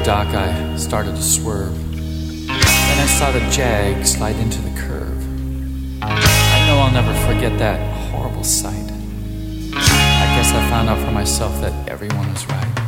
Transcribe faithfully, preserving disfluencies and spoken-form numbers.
dock, I started to swerve. Then I saw the Jag slide into the curve. I know I'll never forget that horrible sight. I guess I found out for myself that everyone was right.